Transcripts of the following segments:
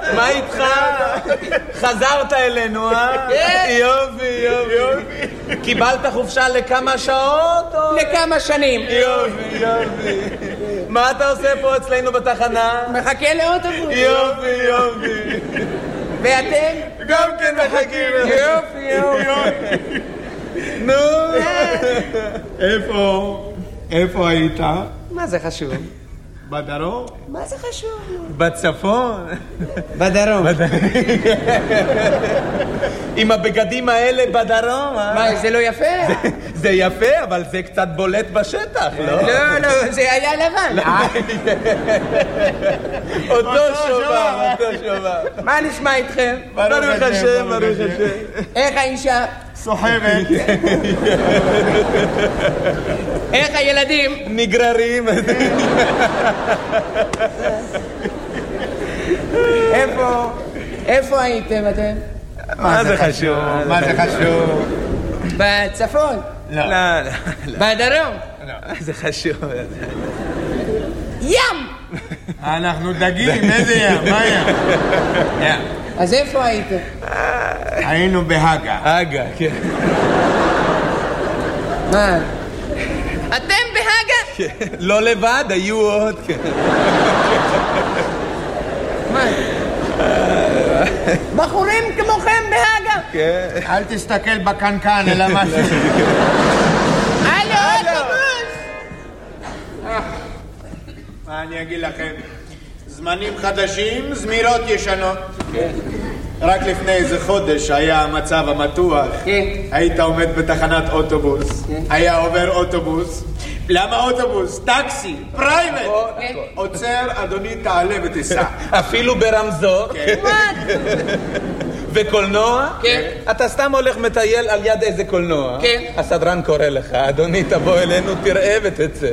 מה איתך? חזרת אלינו, אה? יופי. קיבלת חופשה לכמה שעות? לכמה שנים. יופי. מה אתה עושה פה אצלנו בתחנה? מחכה לאוטובוס. יופי. ואתם? גם כן מחכים. יופי. נו. איפה היית? מה זה חשוב? בדרום? מה זה חשוב? בצפון? בדרום. עם הבגדים האלה בדרום, אה? מה, זה לא יפה? זה יפה, אבל זה קצת בולט בשטח, לא? לא, זה היה לבן. אותו שובר. מה נשמע איתכם? ברוך השם. איך האישה? סוחבת. איך הילדים? נגררים. איפה הייתם אתם? מה זה חשוב? בצפון? לא. בדרום? זה חשוב. ים! אנחנו דגים, איזה ים? מה ים? אז איפה הייתם? היינו בהגה. כן. מה? אתם בהגה? לא לבד, היו עוד. מה? בחורים כמוכם בהגה? כן. אל תסתכל בקנקן, אלא משהו. הלו, אוטובוס! מה אני אגיד לכם? זמנים חדשים, זמירות ישנות. רק לפני איזה חודש היה המצב המתוח. היית עומד בתחנת אוטובוס. היה עובר אוטובוס. למה אוטובוס? טקסי, פרייבט. עוצר, אדוני, תעלה ותיסע. אפילו ברמזור. וקולנוע? כן. אתה סתם הולך מטייל על יד איזה קולנוע. כן. הסדרן קורא לך, אדוני, תבוא אלינו, תראה ותצא.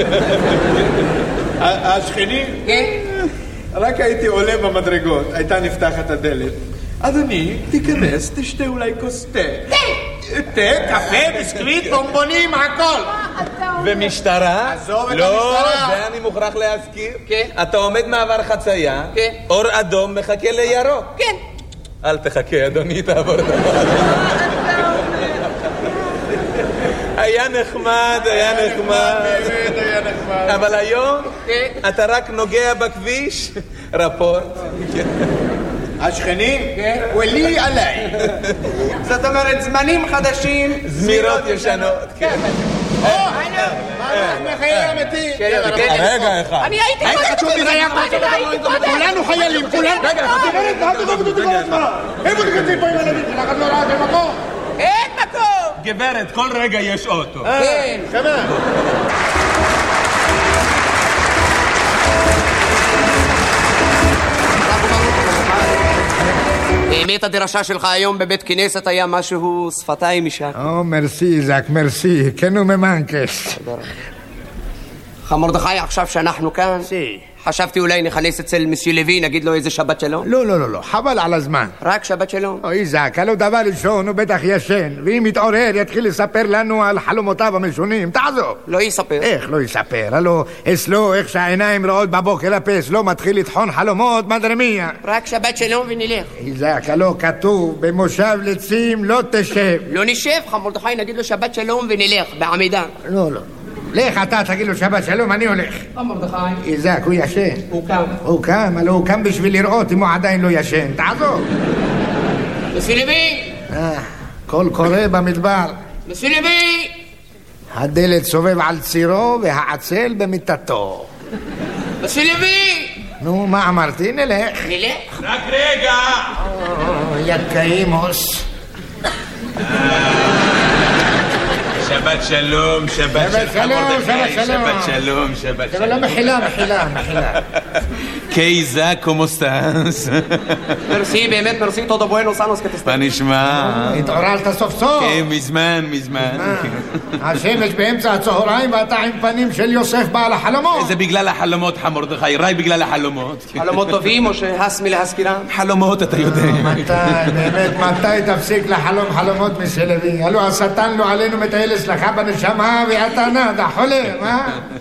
השכנים? כן. רק הייתי עולה במדרגות, הייתה נפתחת הדלת. אדוני, תיכנס, תשתה אולי כוס תה. תה, קפה, ביסקוויט, בומבונים, הכל. ומשטרה? עזוב את לא, המשטרה. זה אני מוכרח להזכיר. כן. אתה עומד מעבר חצייה, כן. אור אדום מחכה לירוק. כן. אל תחכה, אדוני, תעבור את המעבר. היה נחמד. באמת היה נחמד. אבל היום אתה רק נוגע בכביש, רפורט. השכנים? ולי עליי. זאת אומרת, זמנים חדשים, זמירות ישנות. מחיי אמיתי. רגע אחד. אני הייתי כולנו חיילים, כולנו. רגע, איפה תקצים פה עם הילדים שלך? את לא ראה של מקום? אין מקום! גברת, כל רגע יש אוטו. כן. שמה? באמת הדרשה שלך היום בבית כנסת היה משהו שפתיים משם. מרסי, זק, מרסי, כן וממנקס. מרדכי, עכשיו שאנחנו כאן, חשבתי אולי נכנס אצל מסי לוי, נגיד לו איזה שבת שלום. לא, חבל על הזמן. רק שבת שלום. אוי זק, הלא דבר ראשון הוא בטח ישן, ואם יתעורר יתחיל לספר לנו על חלומותיו המשונים, תעזוב. לא יספר. איך לא יספר? הלא אצלו איך שהעיניים רואות בבוקר הפס, לא מתחיל לטחון חלומות מדרמיה. רק שבת שלום ונלך. זק, הלא כתוב במושב לצים לא תשב. לא נשב, מרדכי, נגיד לו שבת שלום ונלך, בעמידה. לא. לך אתה תגיד לו שבת שלום, אני הולך. מרדכי. זק, הוא ישן. הוא קם, הלא הוא קם בשביל לראות אם הוא עדיין לא ישן. תעזוב. מסי לוי! קול קורא במדבר. מסי לוי! הדלת סובב על צירו והעצל במיטתו. מסי לוי! נו, מה אמרתי? נלך. רק רגע. יקאימוס. שבת שלום, שבת שלום. לא, מחילה. קייזה, כמו סטאס? מרסי, באמת מרסי, todo bueno, sanos que te מה נשמע? התעוררת סוף סוף. כן, מזמן. השמש באמצע הצהריים ואתה עם פנים של יוסף בעל החלומות. זה בגלל החלומות, מרדכי, רק בגלל החלומות. חלומות טובים או שהס מלהזכירם? חלומות, אתה יודע. מתי תפסיק לחלום חלומות מסלוי? הלוא השטן לא עלינו מטייל אצלך בנשמה ואתה נדה, חולם, אה?